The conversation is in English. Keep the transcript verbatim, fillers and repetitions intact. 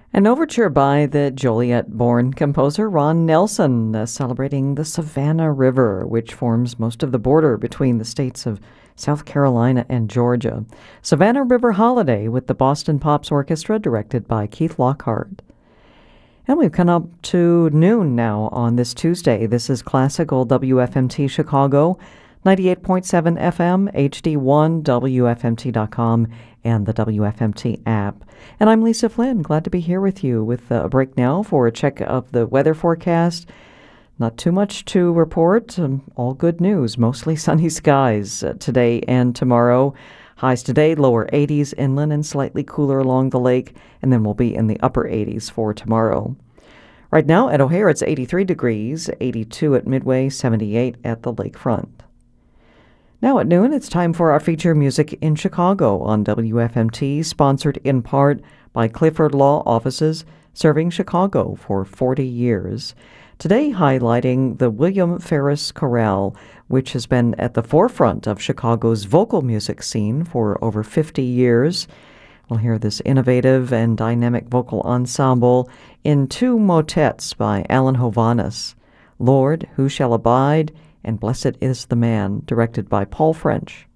An overture by the Joliet-born composer Ron Nelson, uh, celebrating the Savannah River, which forms most of the border between the states of South Carolina and Georgia. Savannah River Holiday with the Boston Pops Orchestra, directed by Keith Lockhart. And we've come up to noon now on this Tuesday. This is Classical W F M T Chicago, ninety-eight point seven F M, H D one, W F M T dot com, and the W F M T app. And I'm Lisa Flynn, glad to be here with you with a break now for a check of the weather forecast. Not too much to report, um, all good news, mostly sunny skies uh, today and tomorrow. Highs today, lower eighties inland and slightly cooler along the lake, and then we'll be in the upper eighties for tomorrow. Right now at O'Hare, it's eighty-three degrees, eighty-two at Midway, seventy-eight at the lakefront. Now at noon, it's time for our feature Music in Chicago on W F M T, sponsored in part by Clifford Law Offices, serving Chicago for forty years. Today highlighting the William Ferris Chorale, which has been at the forefront of Chicago's vocal music scene for over fifty years. We'll hear this innovative and dynamic vocal ensemble in two motets by Alan Hovhaness, Lord, Who Shall Abide, and Blessed is the Man, directed by Paul French.